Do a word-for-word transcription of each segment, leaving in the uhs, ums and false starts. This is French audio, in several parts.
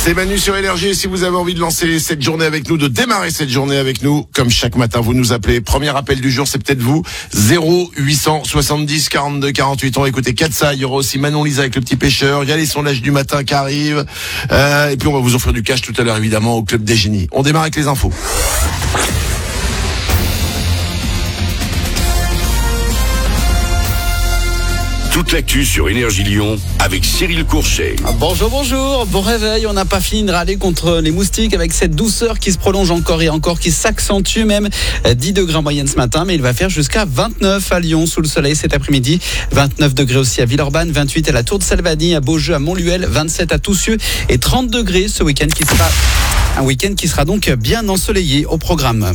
C'est Manu sur Énergie et si vous avez envie de lancer cette journée avec nous, de démarrer cette journée avec nous, comme chaque matin vous nous appelez. Premier appel du jour, c'est peut-être vous. zéro huit cent soixante-dix quarante-deux quarante-huit. On va écouter Katsa, il y aura aussi Manon Lisa avec le petit pêcheur. Il y a les sondages du matin qui arrivent. Euh, et puis on va vous offrir du cash tout à l'heure évidemment au Club des Génies. On démarre avec les infos. Toute l'actu sur Énergie Lyon avec Cyril Courchet. Bonjour, bonjour. Bon réveil. On n'a pas fini de râler contre les moustiques avec cette douceur qui se prolonge encore et encore, qui s'accentue même. dix degrés en moyenne ce matin, mais il va faire jusqu'à vingt-neuf à Lyon sous le soleil cet après-midi. vingt-neuf degrés aussi à Villeurbanne, vingt-huit à la Tour de Salvani, à Beaujeu, à Montluel, vingt-sept à Toussieux et trente degrés ce week-end qui sera un week-end qui sera donc bien ensoleillé au programme.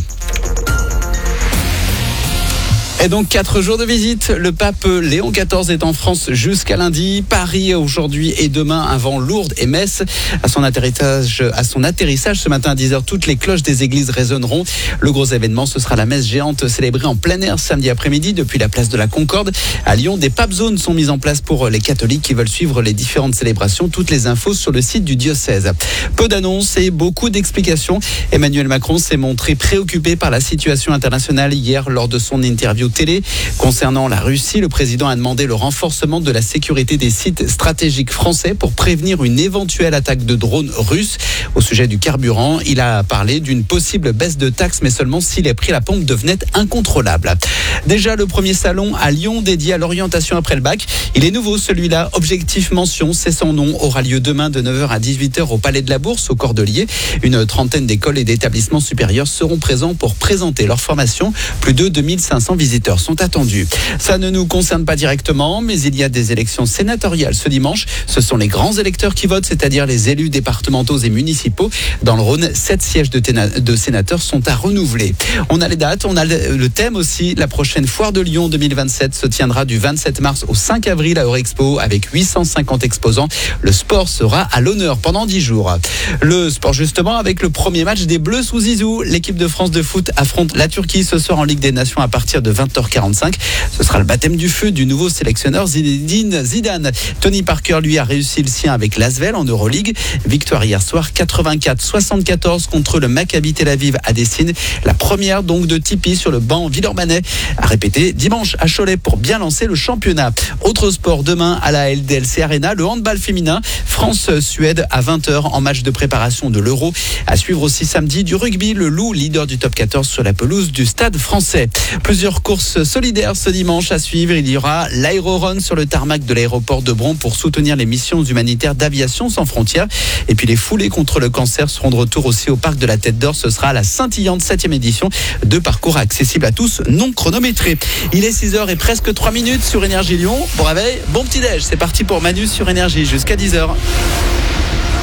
Et donc quatre jours de visite. Le pape Léon quatorze est en France jusqu'à lundi. Paris aujourd'hui et demain avant Lourdes et Metz. À son atterrissage, à son atterrissage ce matin à dix heures, toutes les cloches des églises résonneront. Le gros événement, ce sera la messe géante célébrée en plein air samedi après-midi depuis la place de la Concorde. À Lyon, des pape zones sont mises en place pour les catholiques qui veulent suivre les différentes célébrations. Toutes les infos sur le site du diocèse. Peu d'annonces et beaucoup d'explications. Emmanuel Macron s'est montré préoccupé par la situation internationale hier lors de son interview télé. Concernant la Russie, le président a demandé le renforcement de la sécurité des sites stratégiques français pour prévenir une éventuelle attaque de drones russes. Au sujet du carburant, il a parlé d'une possible baisse de taxes, mais seulement si les prix à la pompe devenaient incontrôlables. Déjà, le premier salon à Lyon dédié à l'orientation après le bac. Il est nouveau, celui-là. Objectif Mention, c'est son nom, aura lieu demain de neuf heures à dix-huit heures au Palais de la Bourse, au Cordelier. Une trentaine d'écoles et d'établissements supérieurs seront présents pour présenter leur formation. Plus de deux mille cinq cents visiteurs sont attendus. Ça ne nous concerne pas directement, mais il y a des élections sénatoriales ce dimanche. Ce sont les grands électeurs qui votent, c'est-à-dire les élus départementaux et municipaux. Dans le Rhône, sept sièges de, téna- de sénateurs sont à renouveler. On a les dates, on a le thème aussi. La prochaine foire de Lyon deux mille vingt-sept se tiendra du vingt-sept mars au cinq avril à Eurexpo avec huit cent cinquante exposants. Le sport sera à l'honneur pendant dix jours. Le sport justement avec le premier match des Bleus sous Zizou. L'équipe de France de foot affronte la Turquie ce soir en Ligue des Nations à partir de vingt heures quarante-cinq. Ce sera le baptême du feu du nouveau sélectionneur Zinedine Zidane. Tony Parker, lui, a réussi le sien avec l'Asvel en Euroleague. Victoire hier soir quatre-vingt-quatre soixante-quatorze contre le Maccabi Tel Aviv à Dessine. La première donc de Tipeee sur le banc villeurbanais. À répéter dimanche à Cholet pour bien lancer le championnat. Autre sport demain à la L D L C Arena, le handball féminin. France-Suède à vingt heures en match de préparation de l'Euro. À suivre aussi samedi du rugby, le Loup, leader du top quatorze sur la pelouse du Stade français. Plusieurs courses solidaires ce dimanche à suivre. Il y aura l'Aérorun sur le tarmac de l'aéroport de Bron pour soutenir les missions humanitaires d'Aviation sans frontières. Et puis les foulées contre le cancer seront de retour aussi au parc de la Tête d'Or. Ce sera la scintillante septième édition. Deux parcours accessibles à tous, non chronométrés. Il est six heures et presque trois minutes sur Énergie Lyon. Bon réveil, bon petit déj. C'est parti pour Manu sur Énergie jusqu'à dix heures.